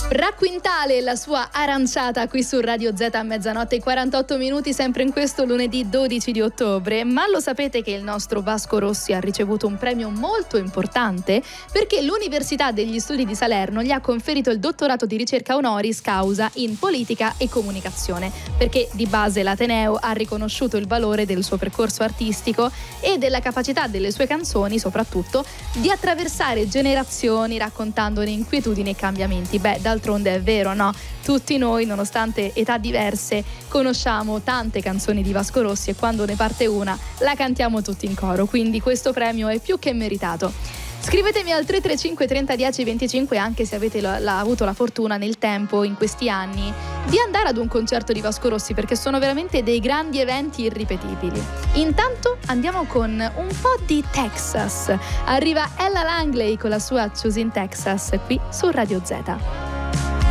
Racquintale, la sua aranciata qui su Radio Z a mezzanotte e 48 minuti, sempre in questo lunedì 12 di ottobre. Ma lo sapete che il nostro Vasco Rossi ha ricevuto un premio molto importante perché l'Università degli Studi di Salerno gli ha conferito il dottorato di ricerca honoris causa in politica e comunicazione, perché di base l'Ateneo ha riconosciuto il valore del suo percorso artistico e della capacità delle sue canzoni, soprattutto, di attraversare generazioni raccontandone inquietudini e cambiamenti. D'altronde è vero, no? Tutti noi, nonostante età diverse, conosciamo tante canzoni di Vasco Rossi e quando ne parte una la cantiamo tutti in coro, quindi questo premio è più che meritato. Scrivetemi al 335 30 10 25 anche se avete avuto la fortuna nel tempo, in questi anni, di andare ad un concerto di Vasco Rossi, perché sono veramente dei grandi eventi irripetibili. Intanto andiamo con un po' di Texas. Arriva Ella Langley con la sua Choosing Texas qui su Radio Z.